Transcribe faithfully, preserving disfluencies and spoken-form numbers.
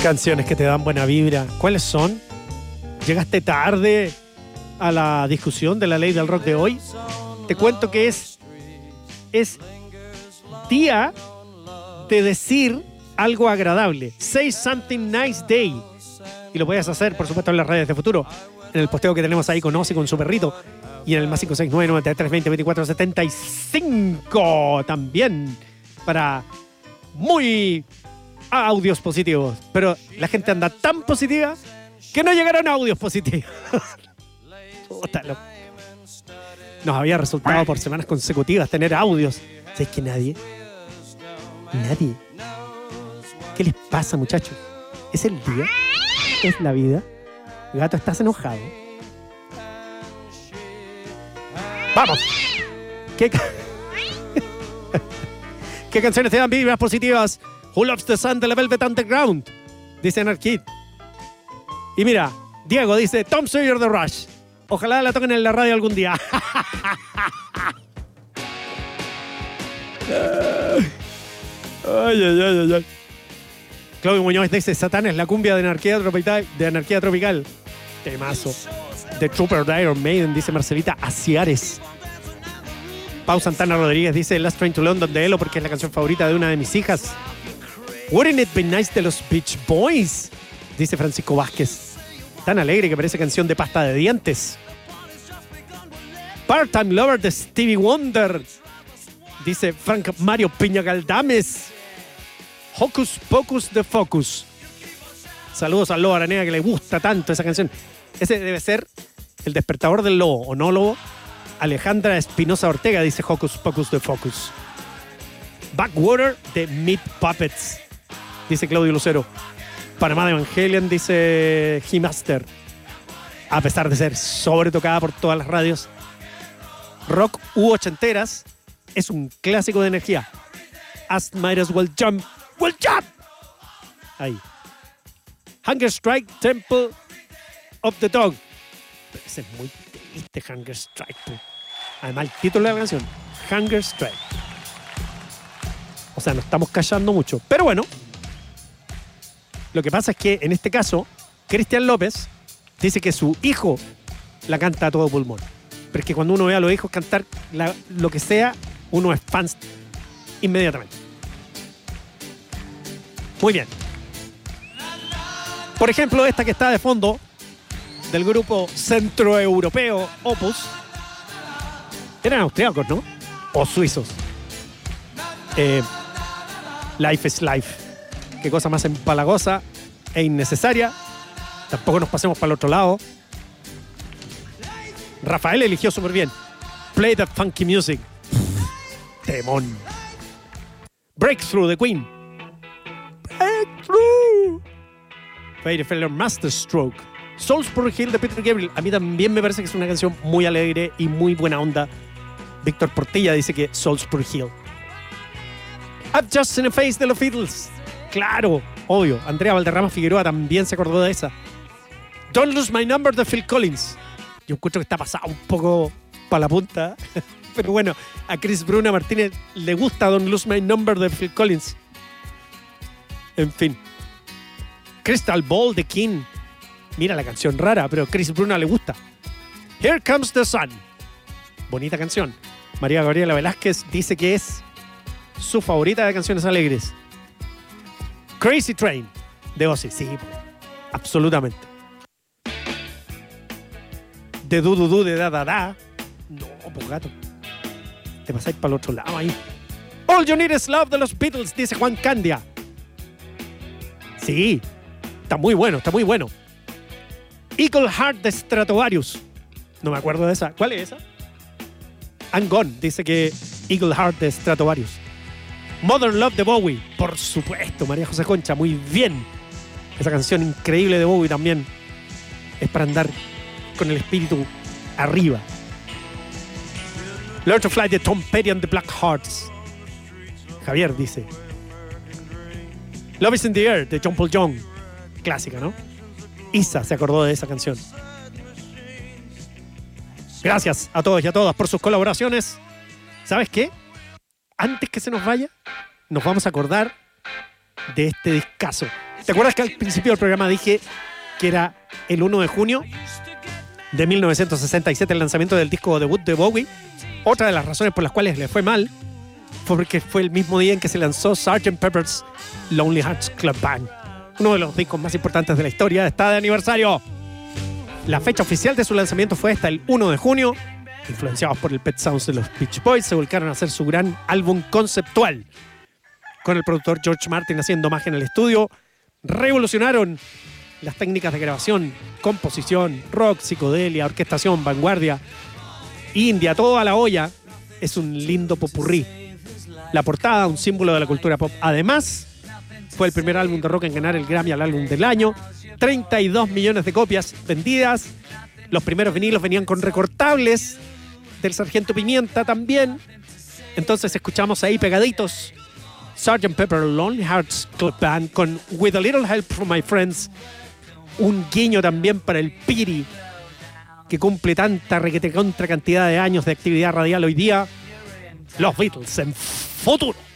Canciones que te dan buena vibra. ¿Cuáles son? ¿Llegaste tarde a la discusión de la ley del rock de hoy? Te cuento que es, es día de decir algo agradable. Say something nice day. Y lo puedes hacer, por supuesto, en las redes de futuro. En el posteo que tenemos ahí con Ozzy, con su perrito. Y en el más cinco seis nueve, nueve tres, veinte, veinticuatro, setenta y cinco. También para muy audios positivos. Pero la gente anda tan positiva que no llegaron audios positivos. Puta, lo... Nos había resultado por semanas consecutivas tener audios. ¿Sabes que nadie? Nadie. ¿Qué les pasa, muchachos? ¿Es el día? ¿Es la vida? Gato, ¿estás enojado? ¡Vamos! ¿Qué, ca... ¿Qué canciones te dan vibras positivas? Who Loves the Sun de la Velvet Underground, dice Anarchy. Y mira, Diego dice Tom Sawyer de Rush. Ojalá la toquen en la radio algún día. Ay, ay, ay, ay. Claudio Muñoz dice Satán es la cumbia de Anarquía Tropical, de Anarquía Tropical. Temazo. The Trooper de Iron Maiden, dice Marcelita Aciares. Pau Santana Rodríguez dice Last Train to London de Elo porque es la canción favorita de una de mis hijas. Wouldn't It Be Nice de los Beach Boys, dice Francisco Vázquez. Tan alegre que parece canción de pasta de dientes. Part-Time Lover de Stevie Wonder, dice Frank Mario Piña Galdames. Hocus Pocus de Focus. Saludos al lobo Aranea que le gusta tanto esa canción. Ese debe ser el despertador del lobo, ¿o no, lobo? Alejandra Espinosa Ortega dice Hocus Pocus de Focus. Backwater de Meat Puppets, dice Claudio Lucero. Panamá de Evangelion, dice He-Master. A pesar de ser sobretocada por todas las radios, rock u ochenteras es un clásico de energía. As might as well jump. Well jump. Ahí. Hunger Strike, Temple of the Dog. Pero ese es muy triste, Hunger Strike. Además, el título de la canción, Hunger Strike. O sea, nos estamos callando mucho. Pero bueno, lo que pasa es que en este caso, Cristian López dice que su hijo la canta a todo pulmón. Pero es que cuando uno ve a los hijos cantar la, lo que sea, uno es fan inmediatamente. Muy bien. Por ejemplo, esta que está de fondo, del grupo centroeuropeo Opus, eran austriacos, ¿no? O suizos. Eh, Life is Life. Qué cosa más empalagosa e innecesaria. Tampoco nos pasemos para el otro lado. Rafael eligió súper bien. Play that funky music. Temón. Breakthrough de Queen. Breakthrough. Fairy Feller Masterstroke. Salisbury Hill de Peter Gabriel. A mí también me parece que es una canción muy alegre y muy buena onda. Víctor Portilla dice que Salisbury Hill. I've Just Seen a Face de los Beatles. Claro, obvio. Andrea Valderrama Figueroa también se acordó de esa. Don't Lose My Number de Phil Collins. Yo encuentro que está pasado un poco para la punta. Pero bueno, a Chris Bruna Martínez le gusta Don't Lose My Number de Phil Collins. En fin. Crystal Ball de King. Mira la canción rara, pero a Chris Bruna le gusta. Here Comes the Sun. Bonita canción. María Gabriela Velázquez dice que es su favorita de canciones alegres. Crazy Train de Ozzy. Sí, absolutamente. De Du Du Du de Da Da Da. No, pues gato. Te pasáis para el otro lado ahí. All You Need Is Love de los Beatles, dice Juan Candia. Sí, está muy bueno, está muy bueno. Eagle Heart de Stratovarius. No me acuerdo de esa. ¿Cuál es esa? I'm Gone, dice que Eagle Heart de Stratovarius. Modern Love de Bowie. Por supuesto, María José Concha, muy bien. Esa canción increíble de Bowie también es para andar con el espíritu arriba. Learn to Fly de Tom Petty and the Black Hearts. Javier dice. Love is in the Air de John Paul Young. Clásica, ¿no? Isa se acordó de esa canción. Gracias a todos y a todas por sus colaboraciones. ¿Sabes qué? Antes que se nos vaya, nos vamos a acordar de este discazo. ¿Te acuerdas que al principio del programa dije que era el uno de junio de mil novecientos sesenta y siete el lanzamiento del disco debut de Bowie? Otra de las razones por las cuales le fue mal fue porque fue el mismo día en que se lanzó sergeant Pepper's Lonely Hearts Club Band, uno de los discos más importantes de la historia. Está de aniversario. La fecha oficial de su lanzamiento fue hasta el uno de junio. Influenciados por el Pet Sounds de los Beach Boys, se volcaron a hacer su gran álbum conceptual. Con el productor George Martin haciendo magia en el estudio, revolucionaron las técnicas de grabación, composición, rock, psicodelia, orquestación, vanguardia, India, todo a la olla. Es un lindo popurrí. La portada, un símbolo de la cultura pop. Además, fue el primer álbum de rock en ganar el Grammy al álbum del año. treinta y dos millones de copias vendidas. Los primeros vinilos venían con recortables del Sargento Pimienta también. Entonces escuchamos ahí pegaditos sergeant Pepper Lonely Hearts Club Band con With a Little Help from My Friends. Un guiño también para el Piri, que cumple tanta requete contra cantidad de años de actividad radial hoy día. Los Beatles en futuro.